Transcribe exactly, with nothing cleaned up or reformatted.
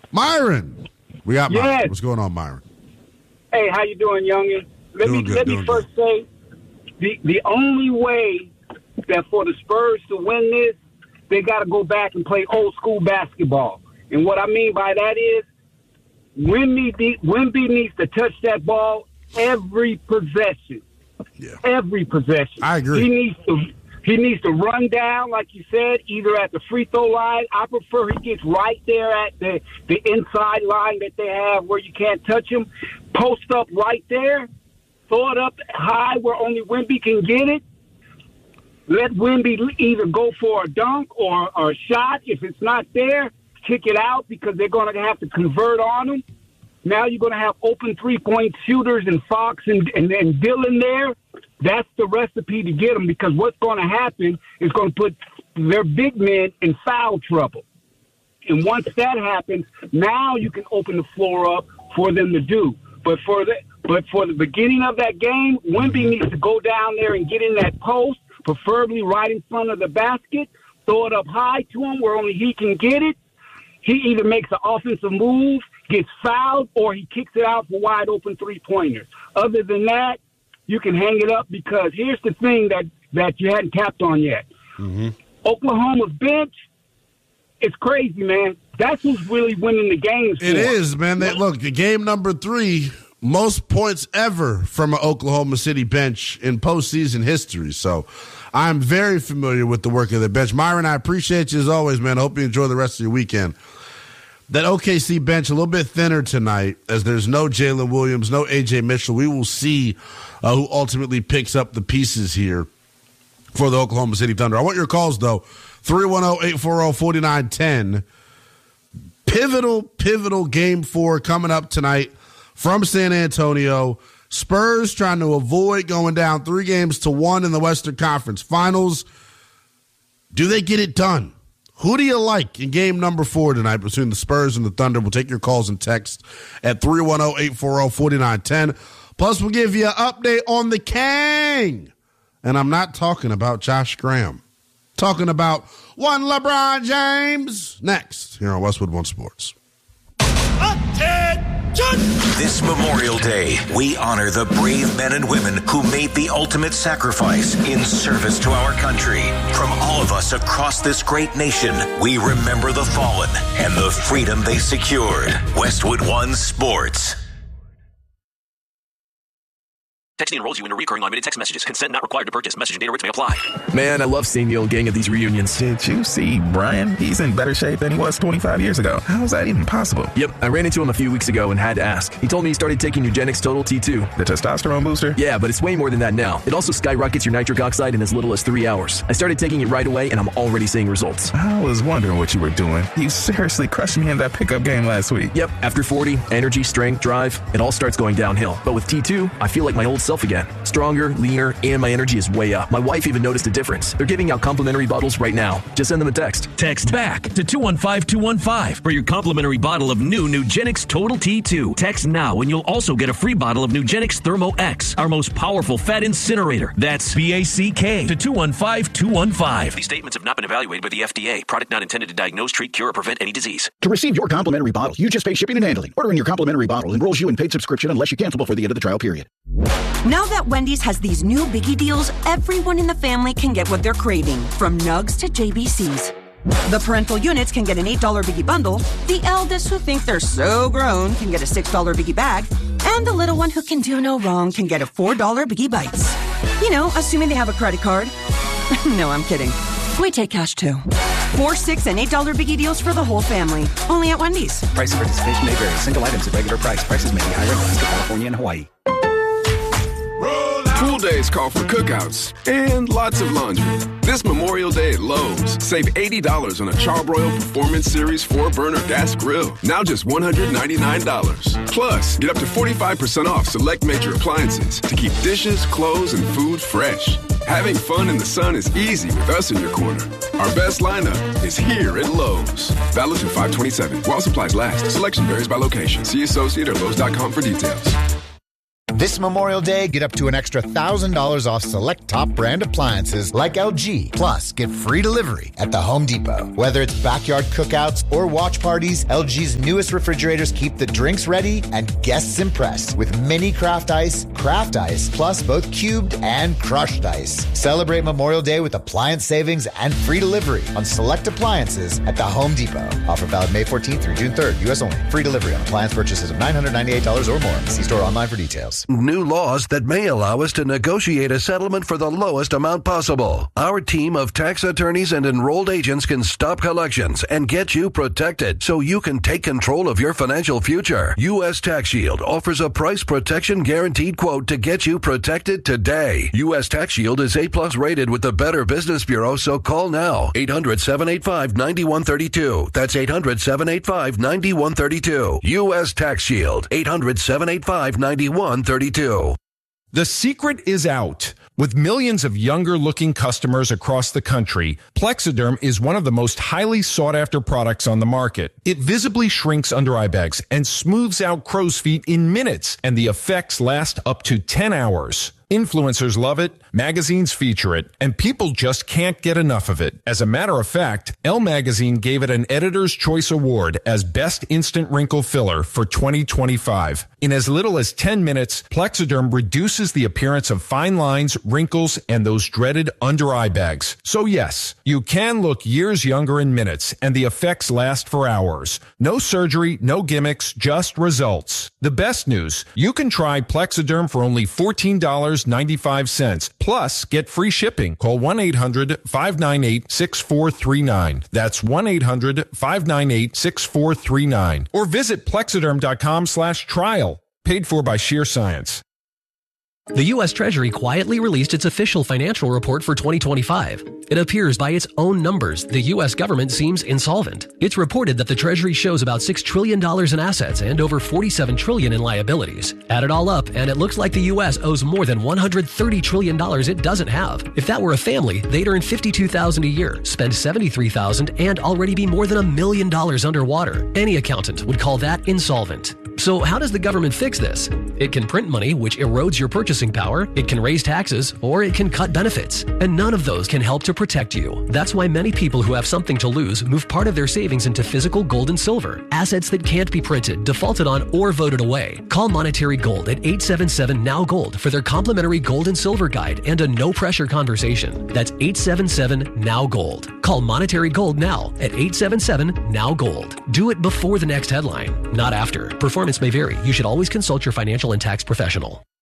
Myron. We got yes. Myron. What's going on, Myron? Hey, how you doing, youngin? Let doing me good, let me first good. say the the only way that for the Spurs to win this, they got to go back and play old school basketball. And what I mean by that is Wemby, Wemby needs to touch that ball every possession. Yeah. Every possession. I agree. He needs to he needs to run down, like you said, either at the free throw line. I prefer he gets right there at the, the inside line that they have where you can't touch him. Post up right there. Throw it up high where only Wemby can get it. Let Wemby either go for a dunk or, or a shot. If it's not there, kick it out because they're going to have to convert on him. Now you're going to have open three-point shooters and Fox and, and, and Dillon there. That's the recipe to get them because what's going to happen is going to put their big men in foul trouble. And once that happens, now you can open the floor up for them to do. But for the, but for the beginning of that game, Wemby needs to go down there and get in that post, preferably right in front of the basket, throw it up high to him where only he can get it. He either makes an offensive move, gets fouled, or he kicks it out for wide open three-pointers. Other than that, you can hang it up because here's the thing that, that you hadn't tapped on yet. Mm-hmm. Oklahoma's bench, it's crazy, man. That's who's really winning the games. It for. is, man. They, look, game number three, most points ever from an Oklahoma City bench in postseason history. So I'm very familiar with the work of the bench. Myron, I appreciate you as always, man. I hope you enjoy the rest of your weekend. That O K C bench a little bit thinner tonight as there's no Jalen Williams, no A J Mitchell. We will see uh, who ultimately picks up the pieces here for the Oklahoma City Thunder. I want your calls, though. three one zero, eight four zero, four nine one zero. Pivotal, pivotal game four coming up tonight from San Antonio. Spurs trying to avoid going down three games to one in the Western Conference Finals. Do they get it done? Who do you like in game number four tonight between the Spurs and the Thunder? We'll take your calls and text at three one zero, eight four zero, four nine one zero. Plus, we'll give you an update on the Kang. And I'm not talking about Josh Graham. Talking about one LeBron James. Next, here on Westwood One Sports. This Memorial Day, we honor the brave men and women who made the ultimate sacrifice in service to our country. From all of us across this great nation, we remember the fallen and the freedom they secured. Westwood One Sports. Texting enrolls you in a recurring automated text messages. Consent not required to purchase. Message and data rates may apply. Man, I love seeing the old gang at these reunions. Did you see Brian? He's in better shape than he was twenty-five years ago. How is that even possible? Yep, I ran into him a few weeks ago and had to ask. He told me he started taking Nugenix Total T two. The testosterone booster? Yeah, but it's way more than that now. It also skyrockets your nitric oxide in as little as three hours. I started taking it right away, and I'm already seeing results. I was wondering what you were doing. You seriously crushed me in that pickup game last week. Yep, after forty, energy, strength, drive, it all starts going downhill. But with T two, I feel like my old self again. Strong, leaner, and my energy is way up. My wife even noticed a difference. They're giving out complimentary bottles right now. Just send them a text. Text back to two one five two one five for your complimentary bottle of new Nugenix Total T two. Text now and you'll also get a free bottle of Nugenix Thermo X, our most powerful fat incinerator. That's B A C K to two one five two one five. These statements have not been evaluated by the F D A. Product not intended to diagnose, treat, cure, or prevent any disease. To receive your complimentary bottle, you just pay shipping and handling. Ordering your complimentary bottle enrolls you in paid subscription unless you cancel before the end of the trial period. Now that Wendy's has these new biggie deals, everyone in the family can get what they're craving, from nugs to J B Cs. The parental units can get an eight dollar biggie bundle, the eldest who think they're so grown can get a six dollar biggie bag, and the little one who can do no wrong can get a four dollar biggie bites. You know, assuming they have a credit card. No, I'm kidding. We take cash too. Four, six, and eight dollar biggie deals for the whole family. Only at Wendy's. Price of participation may vary. Single items at regular price. Prices may be higher in Alaska, California, and Hawaii. Pool days call for cookouts and lots of laundry. This Memorial Day at Lowe's, save eighty dollars on a Charbroil Performance Series four burner gas grill. Now just one hundred ninety-nine dollars. Plus, get up to forty-five percent off select major appliances to keep dishes, clothes, and food fresh. Having fun in the sun is easy with us in your corner. Our best lineup is here at Lowe's. Valid through five twenty-seven. While supplies last. Selection varies by location. See associate or Lowe's dot com for details. This Memorial Day, get up to an extra one thousand dollars off select top brand appliances like L G. Plus, get free delivery at the Home Depot. Whether it's backyard cookouts or watch parties, L G's newest refrigerators keep the drinks ready and guests impressed with mini craft ice, craft ice, plus both cubed and crushed ice. Celebrate Memorial Day with appliance savings and free delivery on select appliances at the Home Depot. Offer valid May fourteenth through June third, U S only. Free delivery on appliance purchases of nine hundred ninety-eight dollars or more. See store online for details. New laws that may allow us to negotiate a settlement for the lowest amount possible. Our team of tax attorneys and enrolled agents can stop collections and get you protected so you can take control of your financial future. U S Tax Shield offers a price protection guaranteed quote to get you protected today. U S Tax Shield is A plus rated with the Better Business Bureau, so call now. eight hundred, seven eight five, nine one three two. That's eight hundred, seven eight five, nine one three two. U S Tax Shield. eight hundred, seven eight five, nine one three two. The secret is out. With millions of younger-looking customers across the country, Plexiderm is one of the most highly sought-after products on the market. It visibly shrinks under-eye bags and smooths out crow's feet in minutes, and the effects last up to ten hours. Influencers love it, magazines feature it, and people just can't get enough of it. As a matter of fact, Elle Magazine gave it an Editor's Choice Award as Best Instant Wrinkle Filler for twenty twenty-five. In as little as ten minutes, Plexiderm reduces the appearance of fine lines, wrinkles, and those dreaded under-eye bags. So yes, you can look years younger in minutes, and the effects last for hours. No surgery, no gimmicks, just results. The best news, you can try Plexiderm for only fourteen dollars and ninety-five cents. Plus, get free shipping. Call one eight hundred, five nine eight, six four three nine. That's one eight hundred, five nine eight, six four three nine. Or visit plexiderm.com slash trial. Paid for by Sheer Science. The U S Treasury quietly released its official financial report for twenty twenty-five. It appears by its own numbers, the U S government seems insolvent. It's reported that the Treasury shows about six trillion dollars in assets and over forty-seven trillion dollars in liabilities. Add it all up, and it looks like the U S owes more than one hundred thirty trillion dollars it doesn't have. If that were a family, they'd earn fifty-two thousand dollars a year, spend seventy-three thousand dollars, and already be more than a million dollars underwater. Any accountant would call that insolvent. So how does the government fix this? It can print money, which erodes your purchasing power, it can raise taxes, or it can cut benefits. And none of those can help to protect you. That's why many people who have something to lose move part of their savings into physical gold and silver, assets that can't be printed, defaulted on, or voted away. Call Monetary Gold at eight seven seven, N O W Gold for their complimentary gold and silver guide and a no-pressure conversation. That's eight seven seven, N O W Gold. Call Monetary Gold now at eight seven seven, N O W Gold. Do it before the next headline, not after. Performance may vary. You should always consult your financial and tax professional.